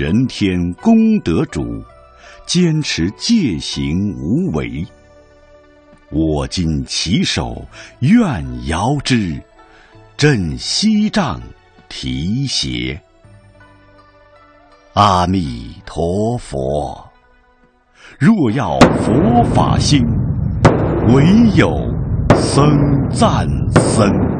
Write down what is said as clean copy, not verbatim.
人天功德主，坚持戒行无为。我今起手，愿遥之，振西杖提携。阿弥陀佛。若要佛法兴，唯有僧赞僧。